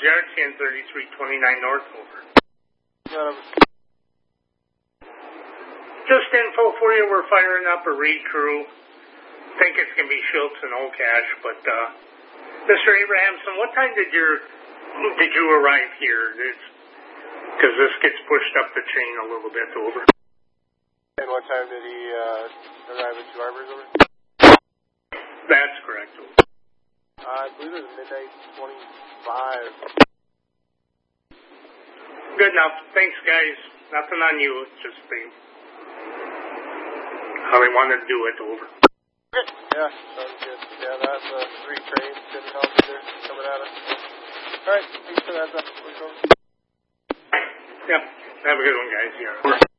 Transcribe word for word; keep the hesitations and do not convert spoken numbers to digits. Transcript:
Yard, ten thirty-three twenty-nine North, over. Um, Just info for you, we're firing up a reed crew. Think it's going to be Schultz and Okash, but, uh, Mister Abrahamson, what time did your, did you arrive here? Because this gets pushed up the chain a little bit, over. And what time did he, uh, arrive at Two Harbors, over? That's correct, over. Uh, I believe it was midnight twenty-five. Good enough. Thanks, guys. Nothing on you. It's just they, how they wanted to do it, over. Yeah, sounds good. Yeah, that's uh, three trains sitting out there coming at us. All right, thanks for that. We're going. Yep. Have a good one, guys. Yeah.